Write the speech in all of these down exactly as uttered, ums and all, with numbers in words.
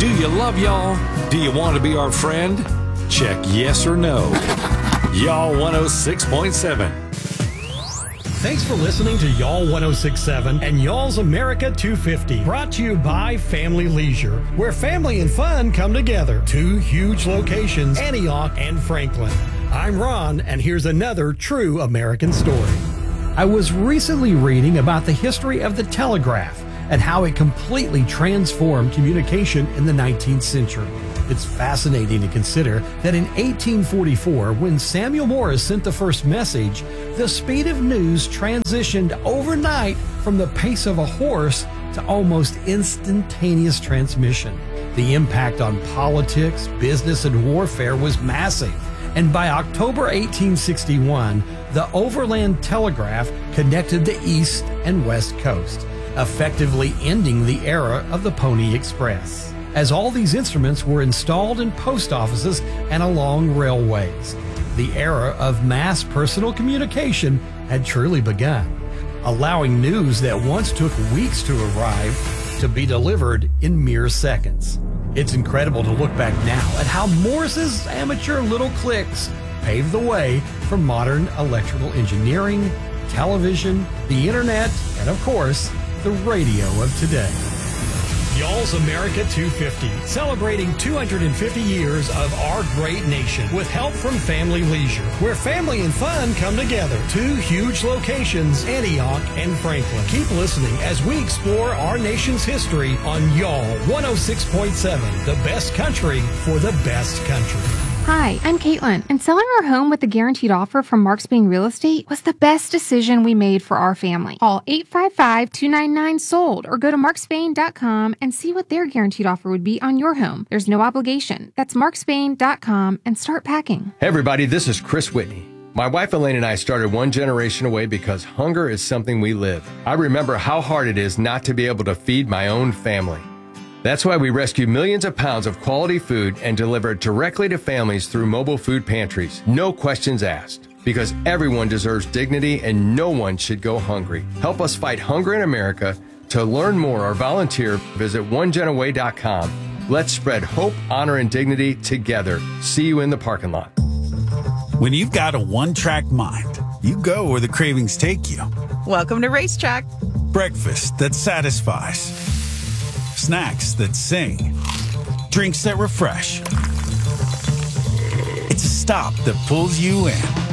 Do you love y'all? Do you want to be our friend? Check yes or no. Y'all one oh six point seven. Thanks for listening to Y'all one oh six point seven and Y'all's America two fifty. Brought to you by Family Leisure, where family and fun come together. Two huge locations, Antioch and Franklin. I'm Ron, and here's another true American story. I was recently reading about the history of the telegraph and how it completely transformed communication in the nineteenth century. It's fascinating to consider that in eighteen forty-four, when Samuel Morse sent the first message, the speed of news transitioned overnight from the pace of a horse to almost instantaneous transmission. The impact on politics, business, and warfare was massive. And by October eighteen sixty-one, the overland telegraph connected the East and West Coast, effectively ending the era of the Pony Express, as all these instruments were installed in post offices and along railways. The era of mass personal communication had truly begun, allowing news that once took weeks to arrive to be delivered in mere seconds. It's incredible to look back now at how Morse's amateur little clicks paved the way for modern electrical engineering, television, the internet, and of course, the radio of today. Y'all's America two fifty, celebrating two hundred fifty years of our great nation with help from Family Leisure, where family and fun come together. Two huge locations, Antioch and Franklin. Keep listening as we explore our nation's history on Y'all one oh six point seven, the best country for the best country. Hi, I'm Caitlin, and selling our home with a guaranteed offer from Mark Spain Real Estate was the best decision we made for our family. Call eight five five, two nine nine, sold or go to mark spain dot com and see what their guaranteed offer would be on your home. There's no obligation. That's mark spain dot com and start packing. Hey everybody, this is Chris Whitney. My wife Elaine and I started One Generation Away because hunger is something we live. I remember how hard it is not to be able to feed my own family. That's why we rescue millions of pounds of quality food and deliver it directly to families through mobile food pantries. No questions asked. Because everyone deserves dignity and no one should go hungry. Help us fight hunger in America. To learn more or volunteer, visit one gen away dot com. Let's spread hope, honor, and dignity together. See you in the parking lot. When you've got a one-track mind, you go where the cravings take you. Welcome to Racetrack. Breakfast that satisfies. Snacks that sing, drinks that refresh. It's a stop that pulls you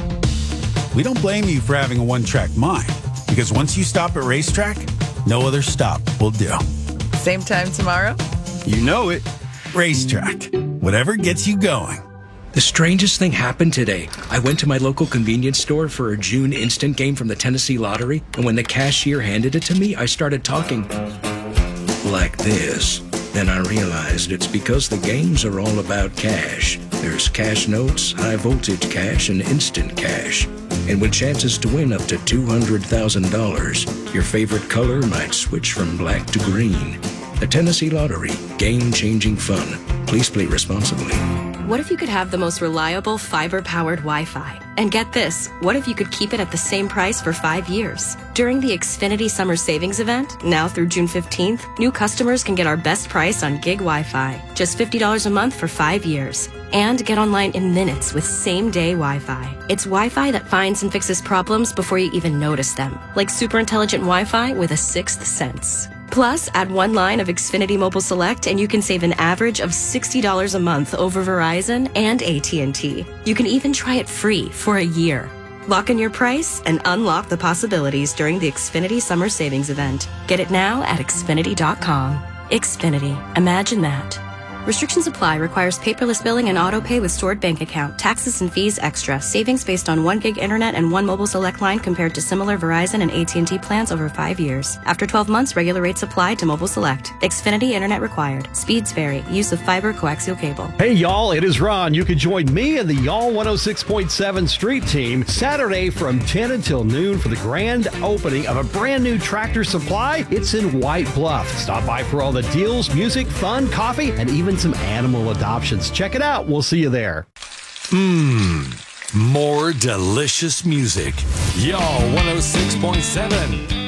in. We don't blame you for having a one-track mind, because once you stop at Racetrack, no other stop will do. Same time tomorrow? You know it. Racetrack, whatever gets you going. The strangest thing happened today. I went to my local convenience store for a June instant game from the Tennessee Lottery, and when the cashier handed it to me, I started talking like this. Then I realized it's because the games are all about cash. There's cash notes, high voltage cash, and instant cash. And with chances to win up to two hundred thousand dollars, your favorite color might switch from black to green. The Tennessee Lottery, game-changing fun. Please play responsibly. What if you could have the most reliable fiber-powered Wi-Fi? And get this, what if you could keep it at the same price for five years? During the Xfinity Summer Savings Event, now through June fifteenth, new customers can get our best price on gig Wi-Fi, just fifty dollars a month for five years. And get online in minutes with same-day Wi-Fi. It's Wi-Fi that finds and fixes problems before you even notice them, like super intelligent Wi-Fi with a sixth sense. Plus, add one line of Xfinity Mobile Select and you can save an average of sixty dollars a month over Verizon and A T and T. You can even try it free for a year. Lock in your price and unlock the possibilities during the Xfinity Summer Savings Event. Get it now at Xfinity dot com. Xfinity. Imagine that. Restrictions apply. Requires paperless billing and auto pay with stored bank account. Taxes and fees extra. Savings based on one gig internet and one mobile select line compared to similar Verizon and A T and T plans over five years. After twelve months, regular rates apply to mobile select. Xfinity internet required. Speeds vary. Use of fiber coaxial cable. Hey y'all, it is Ron. You can join me and the Y'all one oh six point seven Street Team Saturday from ten until noon for the grand opening of a brand new Tractor Supply. It's in White Bluff. Stop by for all the deals, music, fun, coffee, and even some animal adoptions. Check it out. We'll see you there. Mmm, more delicious music. Y'all one oh six point seven.